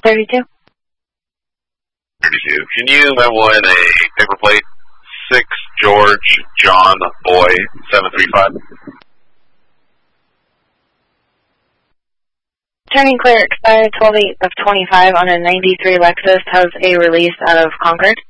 32. 32. Can you memo in a paper plate? 6 George John Boy 735. Turning clear, expired 12/8 of 25 on a 93 Lexus, has a release out of Concord.